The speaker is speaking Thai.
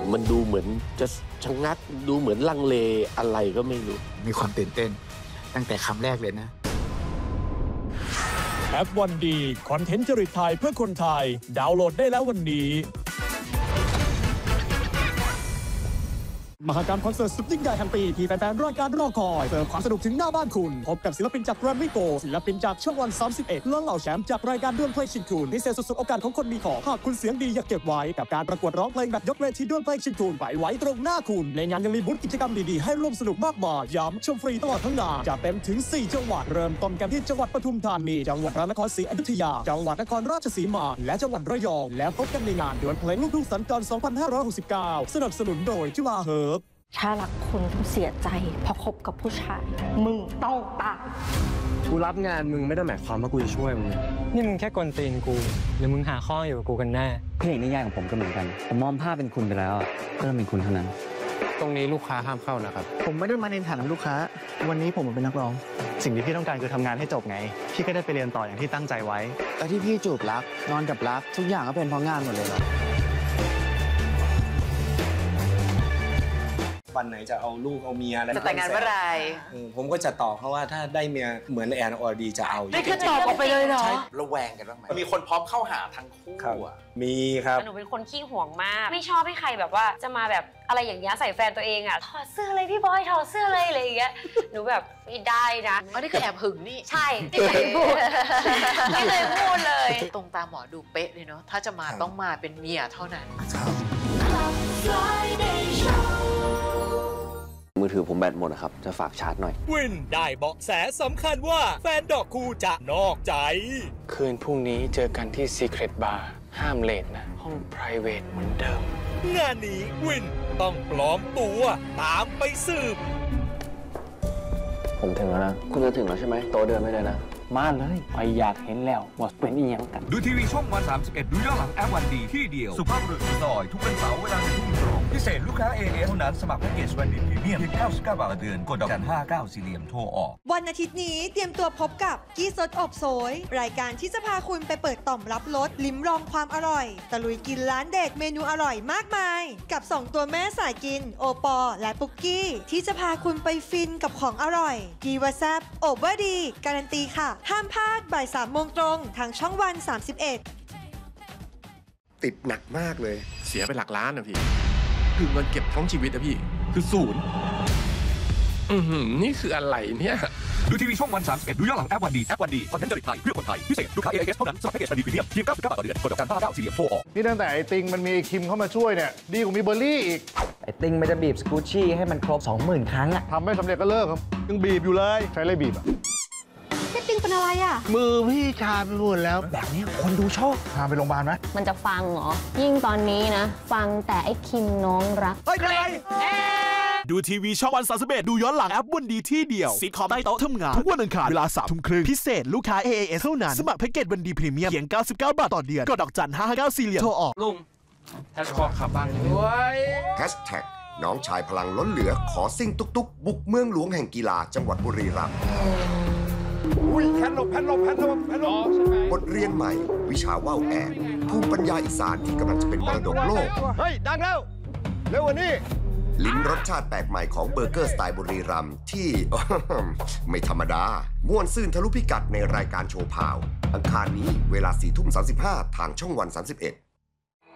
มันดูเหมือนจะชะงักดูเหมือนลังเลอะไรก็ไม่รู้มีความตื่นเต้นตั้งแต่คำแรกเลยนะแอปวันดีคอนเทนต์จริตไทยเพื่อคนไทยดาวน์โหลดได้แล้ววันนี้มหกรรมคอนเสิร์ตสุดยิ่งใหญ่แห่งปีที่แฟนๆรายการรอคอยเสิร์ฟความสนุกถึงหน้าบ้านคุณพบกับศิลปินจากแกรมมี่โกลด์ศิลปินจากช่องวัน31และเหล่าแชมป์จากรายการด้วนเพลงชิงทุนพิเศษสุดๆโอกาสของคนมีของหากคุณเสียงดีอยากเก็บไว้กับการประกวดร้องเพลงแบบยกเวทีด้วนเพลงชิงทุนไปไว้ตรงหน้าคุณในงานยังมีบูธกิจกรรมดีๆให้ร่วมสนุกมากมายย้ำชมฟรีตลอดทั้งงานจะเต็มถึง4จังหวัดเริ่มต้นกันที่จังหวัดปทุมธานีจังหวัดพระนครศรีอยุธยาจังหวัดนครราชสีมาและจังหวัดระยองแล้วพบกันในงานดวลเพลงลูกทุ่งสัญจร2569สนับสนุนโดยจุฬาเฮิร์บถ้ารักคุณต้องเสียใจเพราะคบกับผู้ชายมึงต้องตายกูรับงานมึงไม่ได้หมายความว่ากูจะช่วยมึงนี่มึงแค่กวนตีนกูหรือมึงหาข้ออยู่กับกูกันแน่เพลงในแง่ของผมก็เหมือนกันผมมองภาพเป็นคุณไปแล้วก็ต้องเป็นคุณเท่านั้นตรงนี้ลูกค้าห้ามเข้านะครับผมไม่ได้มาในฐานะลูกค้าวันนี้ผมเป็นนักร้องสิ่งที่พี่ต้องการคือทำงานให้จบไงพี่ก็ได้ไปเรียนต่ออย่างที่ตั้งใจไว้แต่ที่พี่จูบรักนอนกับรักทุกอย่างก็เป็นเพราะงานหมดเลยหรอวันไหนจะเอาลูกเอาเมียอะไรจะแต่งงานเมื่อไรผมก็จะตอบเขาว่าถ้าได้เมียเหมือนแอนอรดีจะเอาได้แค่ตอบออกไปเลยเหรอระแวงกันบ้างไหมมีคนพร้อมเข้าหาทั้งคู่มีครับหนูเป็นคนขี้ห่วงมากไม่ชอบให้ใครแบบว่าจะมาแบบอะไรอย่างเงี้ยใส่แฟนตัวเองอ่ะถอดเสื้อเลยพี่บอยถอดเสื้อเลยอะไรอย่างเงี้ยหนูแบบไม่ได้นะอันนี้คือแอบหึงนี่ใช่ไม่เคยพูดไม่เคยพูดเลยตรงตามหมอดูเป๊ะเลยเนาะถ้าจะมาต้องมาเป็นเมียเท่านั้นมือถือผมแบตหมดนะครับจะฝากชาร์จหน่อยวินได้เบาะแสสำคัญว่าแฟนดอกคูจะนอกใจคืนพรุ่งนี้เจอกันที่ Secret Bar ห้ามเลทนะห้อง private เหมือนเดิมงานนี้วินต้องปลอมตัวตามไปสืบผมถึงแล้วนะคุณจะถึงแล้วใช่ไหมโตเดินไม่ได้นะมาเลยไปอยากเห็นแล้วว่าเป็นอีหยังกันดูทีวีช่องวัน31ดูย้อนหลังแอปวันดีที่เดียวสุภาพบุรุษซอยทุกวันเสาร์เวลา1:00พิเศษลูกค้า AIS เท่านั้นสมัครแพ็กเกจวันดีพรีเมียมเพียง99 บาทต่อเดือนกดดอกจัน59สี่เหลี่ยมโทรออกวันอาทิตย์นี้เตรียมตัวพบกับกี้สดอบโสยรายการที่จะพาคุณไปเปิดต่อมรับรสลิ้มลองความอร่อยตะลุยกินร้านเด็ดเมนูอร่อยมากมายกับ2ตัวแม่สายกินโอปอและปุกกี้ที่จะพาคุณไปฟินกับของอร่อยกีวาแซบโอเวอร์ดีการันตีค่ะห้ามพลาดบ่าย 3 โมงตรงทางช่องวัน31 ติดหนักมากเลยเสียไปหลักล้านนะพี่คือเงินเก็บทั้งชีวิตนะพี่คือศูนย์นี่คืออะไรเนี่ยดูทีวีช่องวัน31ดูย้อนหลังแอปวันดีแอปวันดีคอนเทนต์จริตไทยเพื่อคนไทยพิเศษลูกค้า AIS เท่านั้นสมัครแพ็กเกจวันดีพรีเมียมเพียง99 บาทต่อเดือนกดดอกจัน59สี่เหลี่ยมโทรออกนี่ตั้งแต่ไอ้ติงมันมีคิมเข้ามาช่วยเนี่ยดีกว่ามีเบอร์รี่อีกไอ้ติงมันจะบีบสกูชี่ให้มันครบ 20,000 ครั้งอะทำไม่สำเร็จก็เลิกครับยังบีบอยู่เลยใช้อะไรบีบอะพี่ติงเป็นอะไรอ่ะมือพี่ชาไปหมดแล้วแบบนี้คนดูชอบพาไปโรงพยาบาลไหมมันจะฟังเหรอยิ่งตอนนี้นะฟังแต่ไอ้คิมน้องรักเฮ้ยอะไรดูทีวีช่องวัน31ดูย้อนหลังแอปวันดีที่เดียวซิทคอมใต้โต๊ะทำงานทุกวันอังคารเวลา 3:30 พิเศษลูกค้า AIS เท่านั้นสมัครแพ็กเกจวันดีพรีเมียมเพียง99 บาทต่อเดือนกดดอกจัน559สี่เหลี่ยมโทรออกลุงแฮชแท็กขับบ้านด้วยแฮชแท็กน้องชายพลังล้นเหลือขอซิ่งตุกบุกเมืองหลวงแห่งกีฬาจังหวัดบุรีรัมย์แผ่นลบบทเรียนใหม่วิชาว่าวแอกภูมิปัญญาอีสานที่กำลังจะเป็นมรดกโลกเฮ้ยดังแล้วเร็วกว่านี้ลิ้มรสชาติแปลกใหม่ของเบอร์เกอร์สไตล์บุรีรัมย์ที่ไม่ธรรมดาม่วนซื่นทะลุพิกัดในรายการโชว์พาวอังคารนี้เวลา 4:35 ทางช่องวัน31